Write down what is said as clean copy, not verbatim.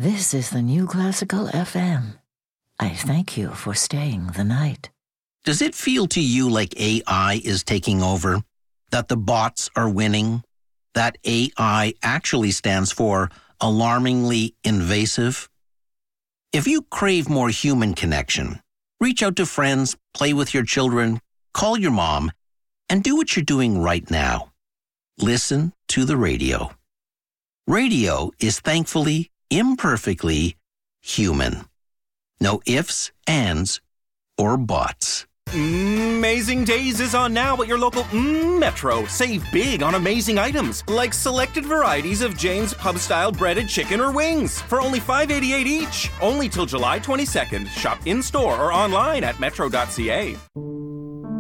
This is the New Classical FM. I thank you for staying the night. Does it feel to you like AI is taking over? That the bots are winning? That AI actually stands for alarmingly invasive? If you crave more human connection, reach out to friends, play with your children, call your mom, and do what you're doing right now. Listen to the radio. Radio is thankfully, imperfectly human. No ifs, ands, or buts. Amazing Days is on now at your local Metro. Save big on amazing items, like selected varieties of Jane's Pub-style breaded chicken or wings for only $5.88 each. Only till July 22nd. Shop in-store or online at metro.ca.